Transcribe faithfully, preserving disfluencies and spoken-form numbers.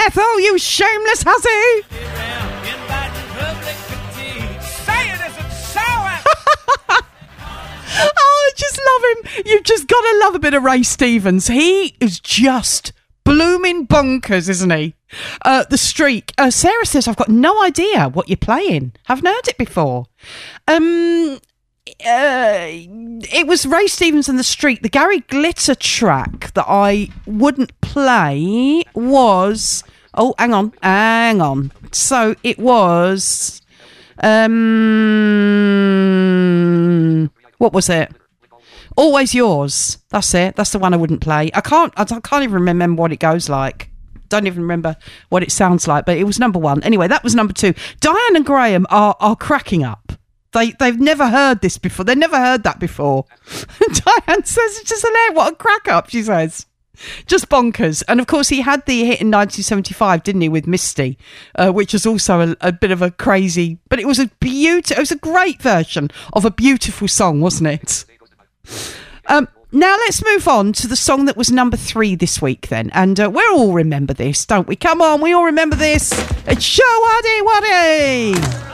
Ethel, you shameless hussy. Say it isn't so. Oh, I just love him. You've just got to love a bit of Ray Stevens. He is just blooming bonkers, isn't he? Uh, the Streak. Uh, Sarah says, I've got no idea what you're playing. Haven't heard it before. Um, uh, it was Ray Stevens and the Streak. The Gary Glitter track that I wouldn't play was... Oh, hang on. Hang on. So it was... Um... What was it? Always Yours. That's it. That's the one I wouldn't play. I can't. I can't even remember what it goes like. Don't even remember what it sounds like. But it was number one. Anyway, that was number two. Diane and Graham are are cracking up. They they've never heard this before. They've never heard that before. Diane says it's just hilarious. What a crack up, she says. Just bonkers. And of course, he had the hit in nineteen seventy-five, didn't he, with Misty, uh, which was also a, a bit of a crazy, but it was a beautiful, it was a great version of a beautiful song, wasn't it? Um, now let's move on to the song that was number three this week then. And uh, we all remember this, don't we? Come on, we all remember this. It's Showaddy Waddy.